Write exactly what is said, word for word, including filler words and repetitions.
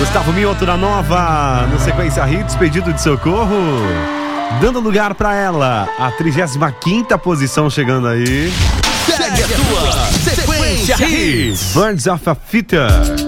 Gustavo Mioto na Nova, no Sequência Hits, pedido de socorro. Dando lugar pra ela, a trigésima quinta posição chegando aí. Segue a tua Sequência Hits. Birds of a Feather.